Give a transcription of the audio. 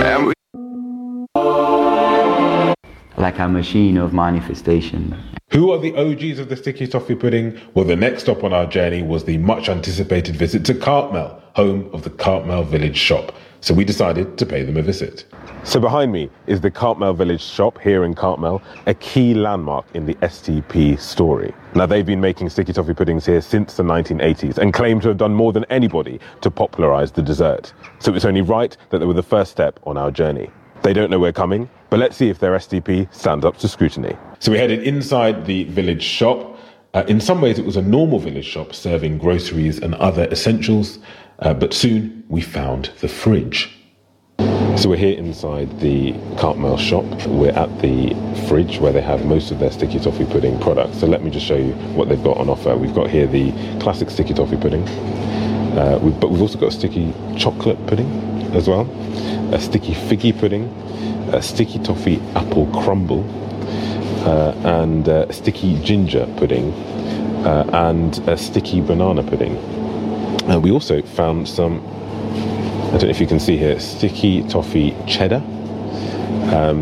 Like a machine of manifestation. Who are the OGs of the sticky toffee pudding? Well, the next stop on our journey was the much anticipated visit to Cartmel, home of the Cartmel Village shop. So we decided to pay them a visit. So behind me is the Cartmel Village shop here in Cartmel, a key landmark in the STP story. Now, they've been making sticky toffee puddings here since the 1980s and claim to have done more than anybody to popularise the dessert. So it's only right that they were the first step on our journey. They don't know we're coming, but let's see if their STP stands up to scrutiny. So we headed inside the village shop. In some ways, it was a normal village shop serving groceries and other essentials, but soon we found the fridge. So we're here inside the Cartmel shop. We're at the fridge where they have most of their sticky toffee pudding products. So let me just show you what they've got on offer. We've got here the classic sticky toffee pudding, but we've also got a sticky chocolate pudding as well, a sticky figgy pudding, a sticky toffee apple crumble, and a sticky ginger pudding, and a sticky banana pudding. We also found some, I don't know if you can see here, sticky toffee cheddar,